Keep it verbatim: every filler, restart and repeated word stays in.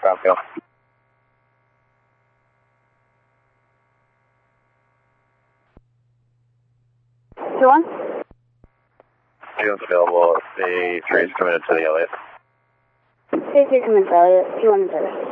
Brownsville. two one? two one's available. The three is coming into the Elliott. three three coming to Elliott. two one is service.